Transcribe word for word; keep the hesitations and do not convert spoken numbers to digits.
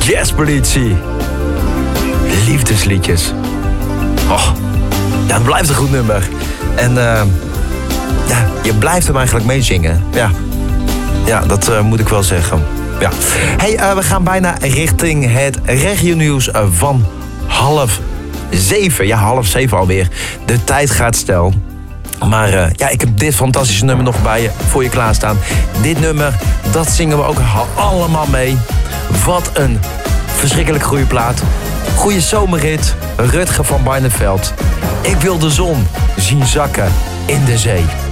Jazzpolitie. Liefdesliedjes. Oh, ja, het blijft een goed nummer. En uh, ja, je blijft hem eigenlijk meezingen. Ja, ja dat uh, moet ik wel zeggen. Ja. Hey, uh, we gaan bijna richting het regionieuws van half zeven. Ja, half zeven alweer. De tijd gaat snel. Maar uh, ja, ik heb dit fantastische nummer nog bij je, voor je klaarstaan. Dit nummer, dat zingen we ook allemaal mee. Wat een verschrikkelijk goede plaat. Goeie zomerrit, Rutger van Barneveld. Ik wil de zon zien zakken in de zee.